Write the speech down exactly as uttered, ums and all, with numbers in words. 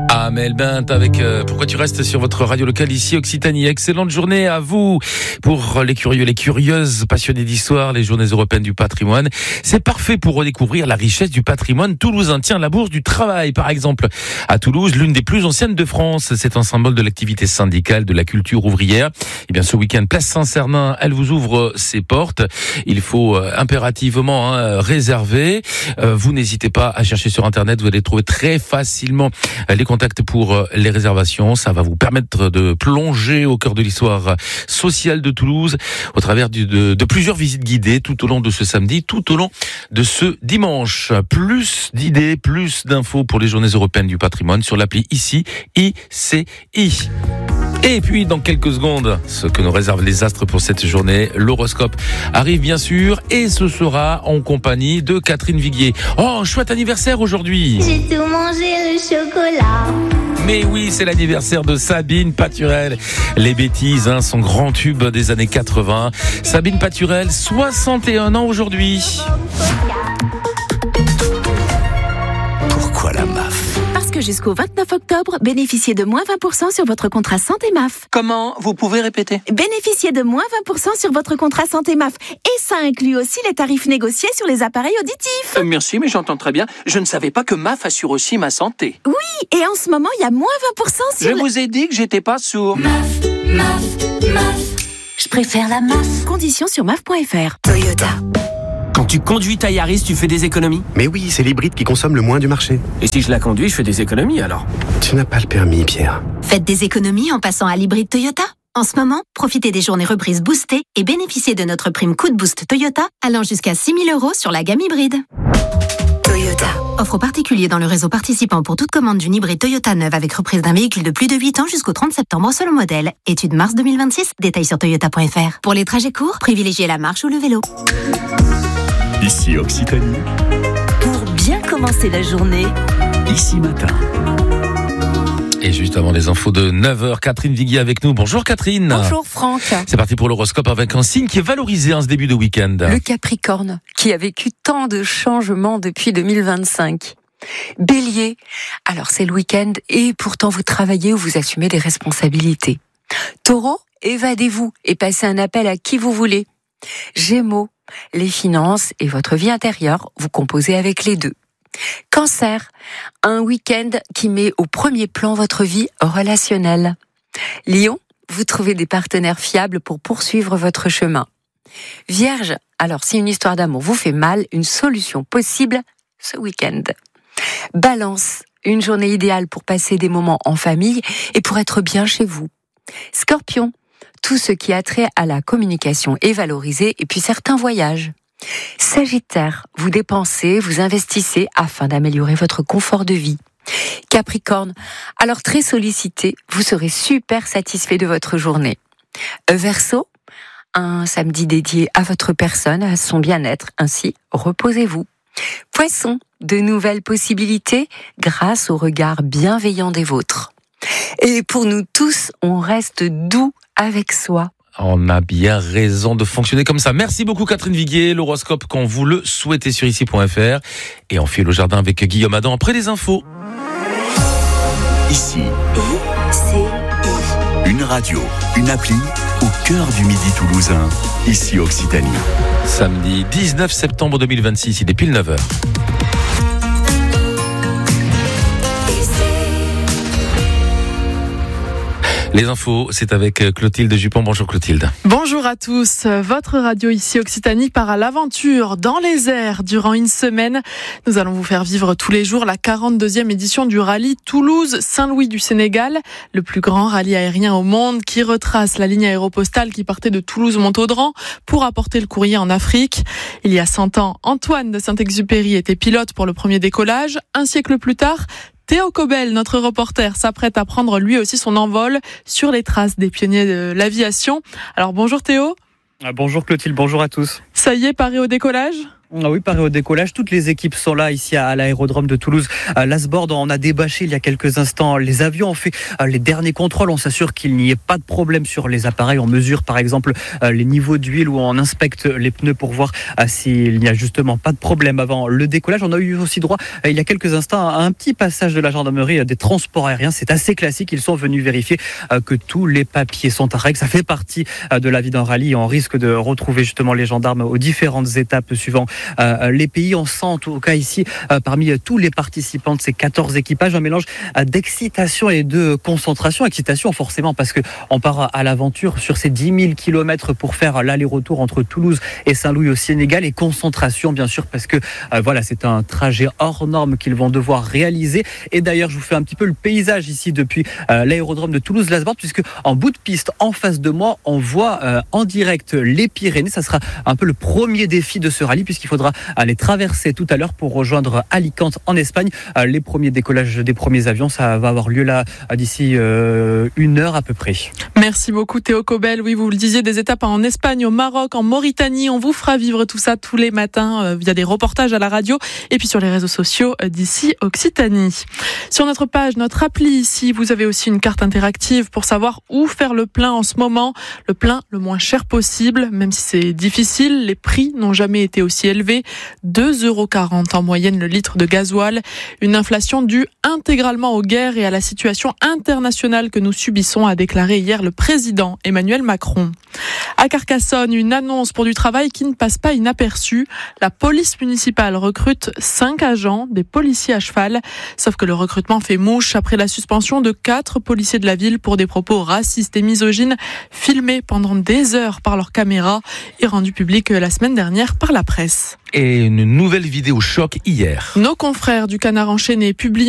Amel Bent avec euh, Pourquoi tu restes sur votre radio locale ici Occitanie. Excellente journée à vous pour les curieux, les curieuses, passionnés d'histoire, les journées européennes du patrimoine. C'est parfait pour redécouvrir la richesse du patrimoine toulousain. Tiens, la Bourse du Travail, par exemple, à Toulouse, l'une des plus anciennes de France. C'est un symbole de l'activité syndicale, de la culture ouvrière. Et bien, ce week-end, Place Saint-Cernin, elle vous ouvre ses portes. Il faut euh, impérativement hein, réserver. Euh, vous n'hésitez pas à chercher sur Internet. Vous allez trouver très facilement euh, les contacts pour les réservations. Ça va vous permettre de plonger au cœur de l'histoire sociale de Toulouse au travers de, de, de plusieurs visites guidées tout au long de ce samedi, tout au long de ce dimanche. Plus d'idées, plus d'infos pour les journées européennes du patrimoine sur l'appli ici, I C I. Et puis, dans quelques secondes, ce que nous réservent les astres pour cette journée, l'horoscope arrive bien sûr, et ce sera en compagnie de Catherine Viguier. Oh, chouette anniversaire aujourd'hui! J'ai tout mangé le chocolat. Mais oui, c'est l'anniversaire de Sabine Paturel. Les bêtises, hein, son grand tube des années quatre-vingts. Sabine Paturel, soixante et un ans aujourd'hui. Pourquoi la M A F ? Parce que jusqu'au vingt-neuf octobre, bénéficiez de moins vingt pour cent sur votre contrat santé M A F. Comment ? Vous pouvez répéter ? Bénéficiez de moins vingt pour cent sur votre contrat santé M A F. Et ça inclut aussi les tarifs négociés sur les appareils auditifs. Euh, merci, mais j'entends très bien. Je ne savais pas que M A F assure aussi ma santé. Oui, et en ce moment, il y a moins vingt pour cent sur... Je le... vous ai dit que j'étais pas sourd. M A F, M A F, M A F. Je préfère la M A F. Conditions sur M A F point F R. Toyota. Quand tu conduis ta Yaris, tu fais des économies. Mais oui, c'est l'hybride qui consomme le moins du marché. Et si je la conduis, je fais des économies alors. Tu n'as pas le permis, Pierre. Faites des économies en passant à l'hybride Toyota. En ce moment, profitez des journées reprises boostées et bénéficiez de notre prime coup de boost Toyota allant jusqu'à six mille euros sur la gamme hybride. Toyota. Offre aux particuliers dans le réseau participant pour toute commande d'une hybride Toyota neuve avec reprise d'un véhicule de plus de huit ans jusqu'au trente septembre selon modèle. Étude mars deux mille vingt-six, détails sur toyota point F R. Pour les trajets courts, privilégiez la marche ou le vélo. Ici Occitanie, Pour bien commencer la journée, ici matin. Et juste avant les infos de neuf heures, Catherine Viguier avec nous. Bonjour Catherine. Bonjour Franck. C'est parti pour l'horoscope avec un signe qui est valorisé en ce début de week-end. Le Capricorne, qui a vécu tant de changements depuis deux mille vingt-cinq. Bélier, alors c'est le week-end et pourtant vous travaillez ou vous assumez des responsabilités. Taureau, évadez-vous et passez un appel à qui vous voulez. Gémeaux, les finances et votre vie intérieure, vous composez avec les deux. Cancer, un week-end qui met au premier plan votre vie relationnelle. Lion, vous trouvez des partenaires fiables pour poursuivre votre chemin. Vierge, alors si une histoire d'amour vous fait mal, une solution possible ce week-end. Balance, une journée idéale pour passer des moments en famille et pour être bien chez vous. Scorpion, tout ce qui a trait à la communication est valorisé et puis certains voyages. Sagittaire, vous dépensez, vous investissez afin d'améliorer votre confort de vie. Capricorne, alors très sollicité, vous serez super satisfait de votre journée. Verseau, un samedi dédié à votre personne, à son bien-être, ainsi reposez-vous. Poisson, de nouvelles possibilités grâce au regard bienveillant des vôtres. Et pour nous tous, on reste doux avec soi. On a bien raison de fonctionner comme ça. Merci beaucoup Catherine Viguier. L'horoscope quand vous le souhaitez sur ici point F R. Et on file au jardin avec Guillaume Adam après les infos. Ici, I C I. une radio, une appli au cœur du midi toulousain. Ici Occitanie. Samedi dix-neuf septembre deux mille vingt-six, il est pile neuf heures. Les infos, c'est avec Clotilde Jupon. Bonjour Clotilde. Bonjour à tous. Votre radio ici Occitanie part à l'aventure dans les airs durant une semaine. Nous allons vous faire vivre tous les jours la quarante-deuxième édition du rallye Toulouse-Saint-Louis du Sénégal, le plus grand rallye aérien au monde qui retrace la ligne aéropostale qui partait de Toulouse-Montaudran pour apporter le courrier en Afrique. Il y a cent ans, Antoine de Saint-Exupéry était pilote pour le premier décollage. Un siècle plus tard, Théo Cobel, notre reporter, s'apprête à prendre lui aussi son envol sur les traces des pionniers de l'aviation. Alors bonjour Théo. Ah, bonjour Clotilde, bonjour à tous. Ça y est, paré au décollage ? Ah oui, pareil au décollage. Toutes les équipes sont là ici à l'aérodrome de Toulouse. L'Asbord, on a débâché il y a quelques instants les avions. On fait les derniers contrôles. On s'assure qu'il n'y ait pas de problème sur les appareils. On mesure par exemple les niveaux d'huile ou on inspecte les pneus pour voir s'il n'y a justement pas de problème avant le décollage. On a eu aussi droit il y a quelques instants à un petit passage de la gendarmerie des transports aériens. C'est assez classique. Ils sont venus vérifier que tous les papiers sont à règle. Ça fait partie de la vie d'un rallye. On risque de retrouver justement les gendarmes aux différentes étapes suivant Euh, les pays. On sent en tout cas ici euh, parmi euh, tous les participants de ces quatorze équipages un mélange euh, d'excitation et de concentration. Excitation forcément parce que on part à l'aventure sur ces dix mille kilomètres pour faire l'aller-retour entre Toulouse et Saint-Louis au Sénégal, et concentration bien sûr parce que euh, voilà, c'est un trajet hors norme qu'ils vont devoir réaliser. Et d'ailleurs je vous fais un petit peu le paysage ici depuis euh, l'aérodrome de Toulouse-Lasbord, puisque en bout de piste en face de moi on voit euh, en direct les Pyrénées. Ça sera un peu le premier défi de ce rallye puisqu'il Il faudra aller traverser tout à l'heure pour rejoindre Alicante en Espagne. Les premiers décollages des premiers avions, ça va avoir lieu là d'ici euh, une heure à peu près. Merci beaucoup Théo Cobel. Oui, vous le disiez, des étapes en Espagne, au Maroc, en Mauritanie. On vous fera vivre tout ça tous les matins euh, via des reportages à la radio et puis sur les réseaux sociaux euh, d'ici Occitanie. Sur notre page, notre appli ici, vous avez aussi une carte interactive pour savoir où faire le plein en ce moment. Le plein le moins cher possible, même si c'est difficile. Les prix n'ont jamais été aussi élevés. deux euros quarante en moyenne le litre de gasoil. Une inflation due intégralement aux guerres et à la situation internationale que nous subissons, a déclaré hier le président Emmanuel Macron. À Carcassonne, une annonce pour du travail qui ne passe pas inaperçue. La police municipale recrute cinq agents, des policiers à cheval. Sauf que le recrutement fait mouche après la suspension de quatre policiers de la ville pour des propos racistes et misogynes filmés pendant des heures par leurs caméras et rendus publics la semaine dernière par la presse. Et une nouvelle vidéo choc hier. Nos confrères du Canard enchaîné publient